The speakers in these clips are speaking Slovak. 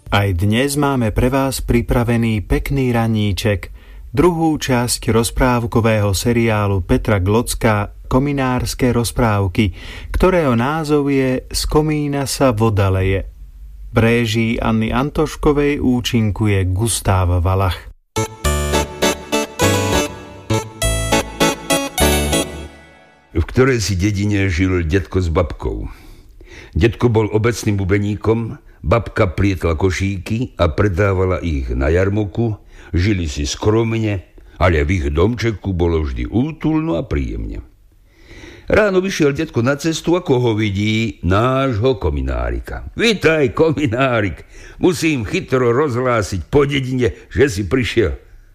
Aj dnes máme pre vás pripravený pekný raníček, druhú časť rozprávkového seriálu Petra Glocka Kominárske rozprávky, ktorého názov je Z komína sa voda leje. V réžii Anny Antoškovej účinkuje Gustáv Valach. V ktorej si dedine žil detko s babkou. Detko bol obecným bubeníkom, babka plietla košíky a predávala ich na jarmoku, žili si skromne, ale v ich domčeku bolo vždy útulno a príjemne. Ráno vyšiel detko na cestu, ako ho vidí nášho kominárika. Vitaj, kominárik, musím chytro rozhlásiť po dedine, že si prišiel.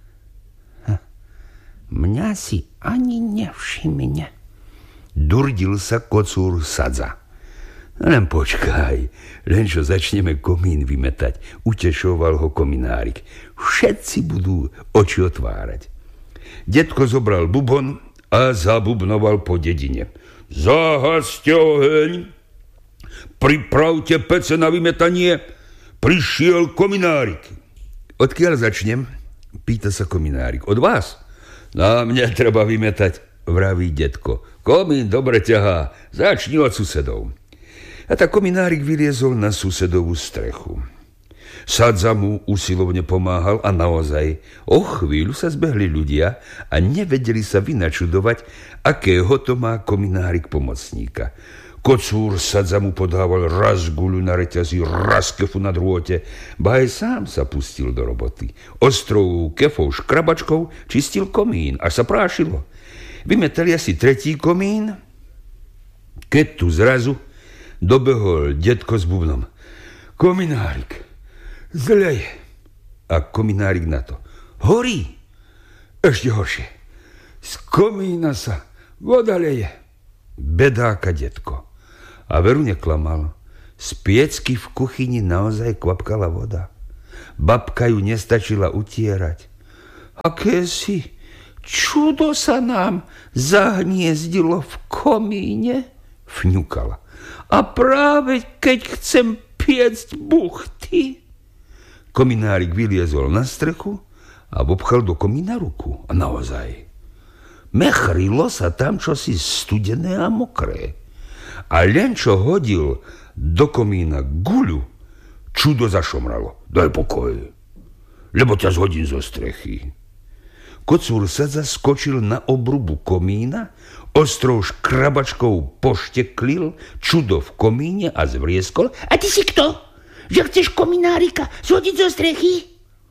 Mňa si ani nevšimne. Durdil sa kocúr Sadza. Len počkaj, len čo začneme komín vymetať, utešoval ho kominárik. Všetci budú oči otvárať. Detko zobral bubon a zabubnoval po dedine. Zahaste oheň, pripravte pece na vymetanie, prišiel kominárik. Odkiaľ začnem? Pýta sa kominárik. Od vás? Na mne treba vymetať, vraví detko. Komín dobre ťahá, začni od susedov. A tak kominárik vyliezol na susedovú strechu. Sadza mu usilovne pomáhal a naozaj o chvíľu sa zbehli ľudia a nevedeli sa vynačudovať, akého to má kominárik pomocníka. Kocúr Sadza mu podával raz guľu na reťazi, raz kefu na drôte, ba aj sám sa pustil do roboty. Ostrou kefou škrabačkou čistil komín, až sa prášilo. Vymetali asi tretí komín, keď tu zrazu dobehol detko s bubnom. Kominárik, zleje. A kominárik na to. Horí. Ešte horšie. Z komína sa voda leje. Bedáka detko. A veru neklamal. Z piecky v kuchyni naozaj kvapkala voda. Babka ju nestačila utierať. Akési čudo sa nám zahniezdilo v komíne, fňukala. A práve keď chcem piecť buchty. Kominárik vyliezol na strechu a obchal do komína ruku. A naozaj. Mechrilo sa tam čosi studené a mokré. A len čo hodil do komína guľu, čudo zašomralo. Daj pokoj, lebo ťa zhodím zo strechy. Kocúr Sadza skočil na obrubu komína, ostrou škrabačkou pošteklil čudo v komíne a zvrieskol. A ty si kto? Že chceš kominárika zhodiť zo strechy?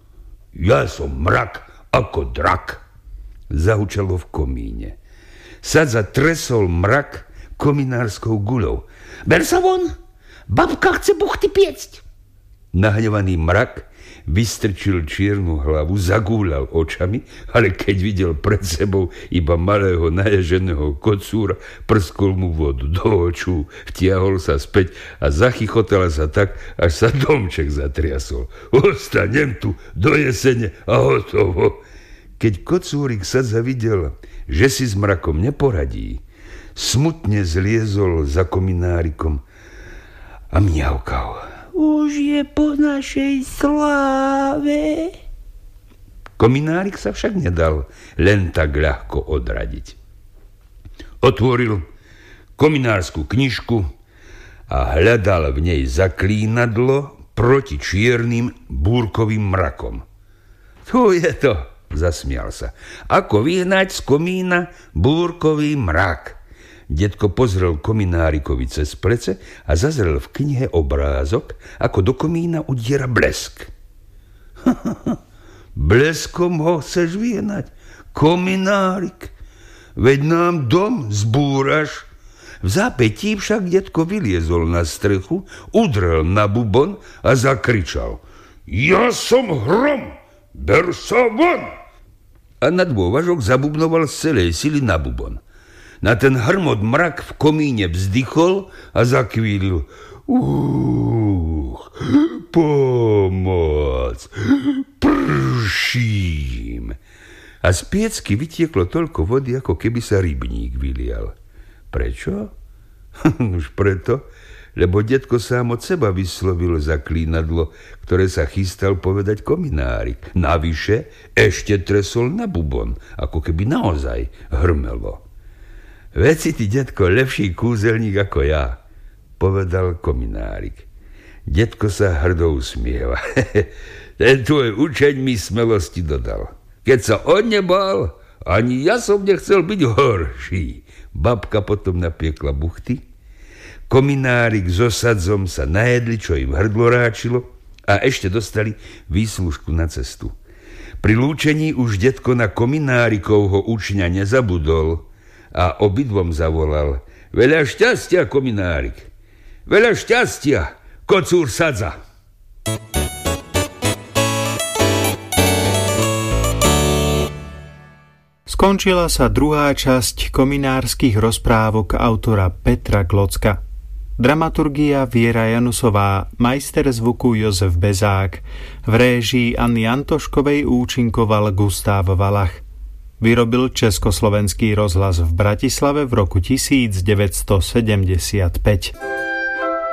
Ja som mrak ako drak, zahučalo v komíne. Sadza tresol mrak kominárskou guľou. Ber sa von, babka chce buchty piecť. Nahnevaný mrak vystrčil čiernu hlavu, zagúľal očami, ale keď videl pred sebou iba malého naježeného kocúra, prskol mu vodu do očú, vtiahol sa späť a zachychotala sa tak, až sa domček zatriasol. Ostanem tu do jesene a hotovo. Keď kocúrik Sadza videl, že si s mrakom neporadí, smutne zliezol za kominárikom a mňaukal. Už je po našej sláve. Kominárik sa však nedal len tak ľahko odradiť. Otvoril kominárskú knižku a hľadal v nej zaklínadlo proti čiernym búrkovým mrakom. Tu je to, zasmial sa. Ako vyhnať z komína búrkový mrak? Detko pozrel kominárikovi cez plece a zazrel v knihe obrázok, ako do komína udiera blesk. Bleskom ho chceš vyhnať, kominárik? Veď nám dom zbúraš. V zápätí však detko vyliezol na strechu, udrel na bubon a zakričal. Ja som hrom, ber sa von! A na dôvažok zabubnoval z celej sily na bubon. Na ten hrmot mrak v komíne vzdychol a zakvílil. Pomoc, prším. A z piecky vytieklo toľko vody, ako keby sa rybník vylial. Prečo? Už preto, lebo detko sám od seba vyslovil zaklínadlo, ktoré sa chystal povedať kominárik. Navyše ešte tresol na bubon, ako keby naozaj hrmelo. Veď si ty, detko, lepší kúzelník ako ja, povedal kominárik. Detko sa hrdo usmieva. Ten tvoj učeň mi smelosti dodal. Keď sa on nebal, ani ja som nechcel byť horší. Babka potom napiekla buchty. Kominárik so Sadzom sa najedli, čo im hrdlo ráčilo, a ešte dostali výslužku na cestu. Pri lúčení už detko na kominárikovho učňa nezabudol a obidvom zavolal: Veľa šťastia, kominárik! Veľa šťastia, kocúr Sadza! Skončila sa druhá časť kominárskych rozprávok autora Petra Glocka. Dramaturgia Viera Janusová, majster zvuku Jozef Bezák, v réžii Anny Antoškovej účinkoval Gustav Valach. Vyrobil Československý rozhlas v Bratislave v roku 1975.